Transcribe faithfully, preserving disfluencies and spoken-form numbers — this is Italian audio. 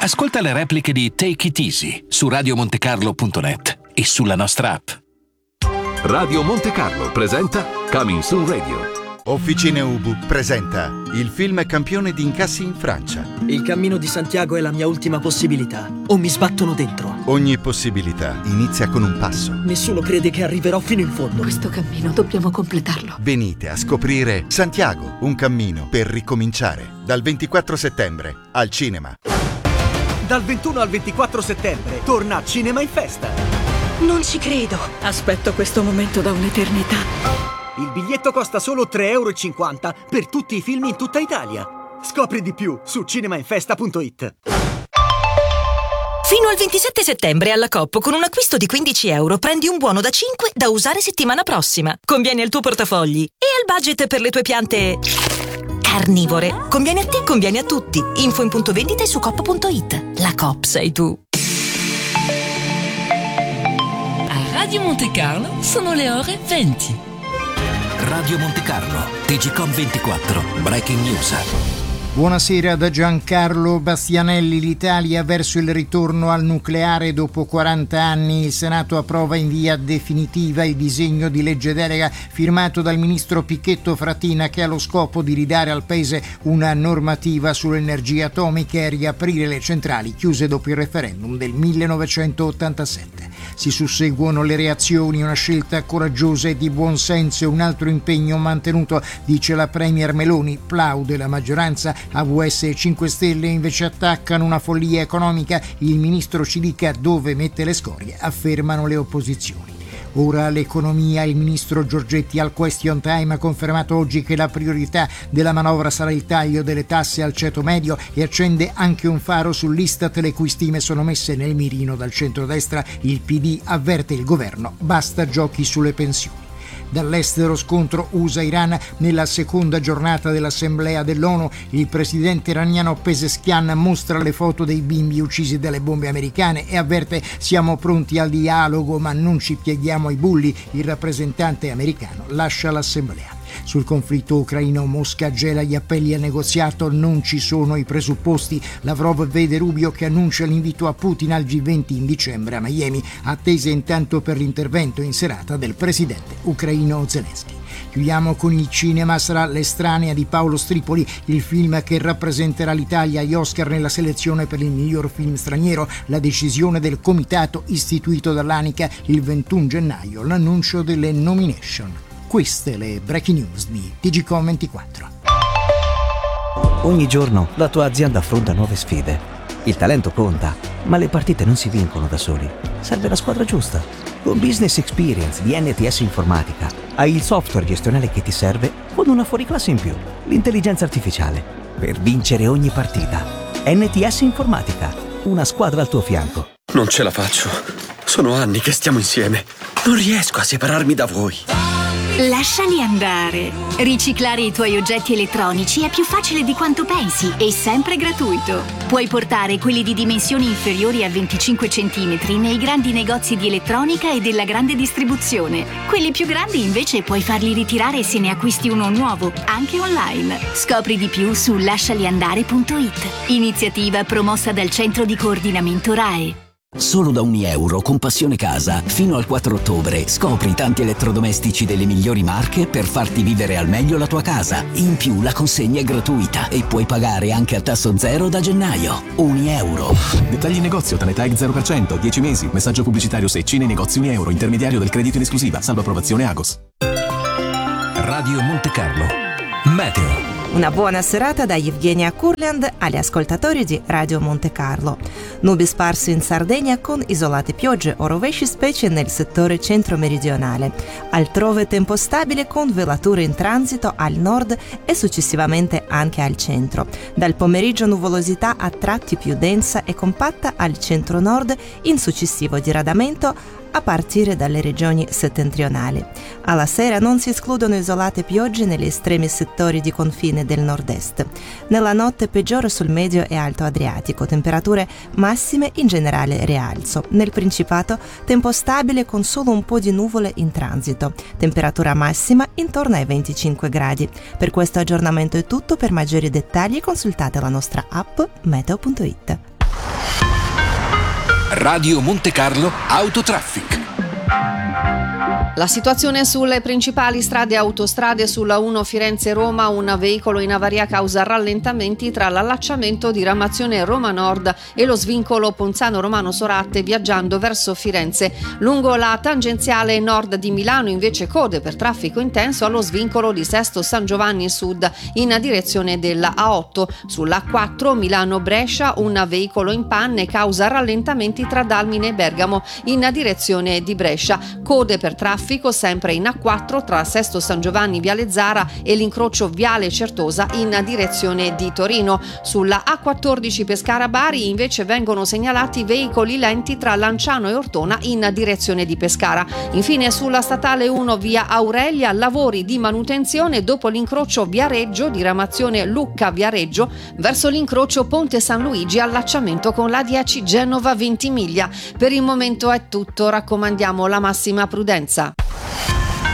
Ascolta le repliche di Take It Easy su radio montecarlo punto net e sulla nostra app. Radio Monte Carlo presenta Coming Soon Radio. Officine Ubu presenta il film campione di incassi in Francia. Il cammino di Santiago è la mia ultima possibilità, o mi sbattono dentro. Ogni possibilità inizia con un passo. Nessuno crede che arriverò fino in fondo. Questo cammino dobbiamo completarlo. Venite a scoprire Santiago, un cammino per ricominciare. Dal ventiquattro settembre al cinema. Dal ventuno al ventiquattro settembre torna Cinema in Festa. Non ci credo. Aspetto questo momento da un'eternità. Il biglietto costa solo tre euro e cinquanta per tutti i film in tutta Italia. Scopri di più su cinemainfesta punto it. Fino al ventisette settembre alla Coop con un acquisto di quindici euro prendi un buono da cinque da usare settimana prossima. Conviene al tuo portafogli e al budget per le tue piante carnivore. Conviene a te, conviene a tutti. Info in punto vendita e su coop punto it. La Coop sei tu. A Radio Monte Carlo sono le ore venti. Radio Monte Carlo, T G Com ventiquattro, Breaking News. Buonasera da Giancarlo Bastianelli. L'Italia verso il ritorno al nucleare dopo quaranta anni. Il Senato approva in via definitiva il disegno di legge delega firmato dal ministro Picchetto Fratina, che ha lo scopo di ridare al Paese una normativa sull'energia atomica e riaprire le centrali chiuse dopo il referendum del millenovecentottantasette. Si susseguono le reazioni, una scelta coraggiosa e di buon senso e un altro impegno mantenuto, dice la Premier Meloni. Plaude la maggioranza. A V S e cinque Stelle invece attaccano una follia economica. Il ministro ci dica dove mette le scorie, affermano le opposizioni. Ora l'economia. Il ministro Giorgetti al Question Time ha confermato oggi che la priorità della manovra sarà il taglio delle tasse al ceto medio e accende anche un faro sull'Istat, le cui stime sono messe nel mirino dal centrodestra. Il P D avverte il governo: basta giochi sulle pensioni. Dall'estero scontro U S A-Iran nella seconda giornata dell'Assemblea dell'ONU. Il presidente iraniano Pezeshkian mostra le foto dei bimbi uccisi dalle bombe americane e avverte: siamo pronti al dialogo ma non ci pieghiamo ai bulli. Il rappresentante americano lascia l'Assemblea. Sul conflitto ucraino Mosca gela gli appelli al negoziato, non ci sono i presupposti. Lavrov vede Rubio che annuncia l'invito a Putin al G venti in dicembre a Miami, attese intanto per l'intervento in serata del presidente ucraino Zelensky. Chiudiamo con il cinema. Sarà L'estranea di Paolo Stripoli il film che rappresenterà l'Italia agli Oscar nella selezione per il miglior film straniero. La decisione del comitato istituito dall'Anica il ventuno gennaio, l'annuncio delle nomination. Queste le breaking news di T G Com ventiquattro. Ogni giorno la tua azienda affronta nuove sfide. Il talento conta, ma le partite non si vincono da soli. Serve la squadra giusta. Con Business Experience di N T S Informatica hai il software gestionale che ti serve con una fuoriclasse in più, l'intelligenza artificiale, per vincere ogni partita. N T S Informatica, una squadra al tuo fianco. Non ce la faccio. Sono anni che stiamo insieme. Non riesco a separarmi da voi. Lasciali andare. Riciclare i tuoi oggetti elettronici è più facile di quanto pensi e sempre gratuito. Puoi portare quelli di dimensioni inferiori a venticinque centimetri nei grandi negozi di elettronica e della grande distribuzione. Quelli più grandi invece puoi farli ritirare se ne acquisti uno nuovo, anche online. Scopri di più su lascialiandare punto it. Iniziativa promossa dal Centro di Coordinamento R A E. Solo da un euro con Passione Casa fino al quattro ottobre scopri tanti elettrodomestici delle migliori marche per farti vivere al meglio la tua casa. In più la consegna è gratuita e puoi pagare anche a tasso zero da gennaio. Un euro. Dettagli in negozio, Tanetag zero per cento, dieci mesi. Messaggio pubblicitario se Cine Negozi un euro, intermediario del credito in esclusiva, salvo approvazione Agos. Radio Monte Carlo Meteo. Una buona serata da Evgenia Kurland agli ascoltatori di Radio Monte Carlo. Nubi sparse in Sardegna con isolate piogge o rovesci, specie nel settore centro-meridionale. Altrove tempo stabile con velature in transito al nord e successivamente anche al centro. Dal pomeriggio nuvolosità a tratti più densa e compatta al centro-nord, in successivo diradamento a partire dalle regioni settentrionali. Alla sera non si escludono isolate piogge negli estremi settori di confine del nord-est. Nella notte peggiore sul medio e alto Adriatico, temperature massime in generale rialzo. Nel Principato tempo stabile con solo un po' di nuvole in transito. Temperatura massima intorno ai venticinque gradi. Per questo aggiornamento è tutto. Per maggiori dettagli consultate la nostra app meteo punto it. Radio Monte Carlo Autotraffic. La situazione sulle principali strade e autostrade: sulla uno Firenze-Roma un veicolo in avaria causa rallentamenti tra l'allacciamento di Ramazione Roma Nord e lo svincolo Ponzano Romano Sorate viaggiando verso Firenze. Lungo la tangenziale nord di Milano invece code per traffico intenso allo svincolo di Sesto San Giovanni Sud in direzione della A otto. Sull'A quattro Milano-Brescia un veicolo in panne causa rallentamenti tra Dalmine e Bergamo in direzione di Brescia. Code per traffico sempre in A quattro tra Sesto San Giovanni Viale Zara e l'incrocio Viale Certosa in direzione di Torino. Sulla A quattordici Pescara-Bari invece vengono segnalati veicoli lenti tra Lanciano e Ortona in direzione di Pescara. Infine sulla statale uno via Aurelia lavori di manutenzione dopo l'incrocio Viareggio, diramazione Lucca-Viareggio verso l'incrocio Ponte San Luigi, allacciamento con l'A dieci Genova Ventimiglia. Per il momento è tutto, raccomandiamo la massima prudenza.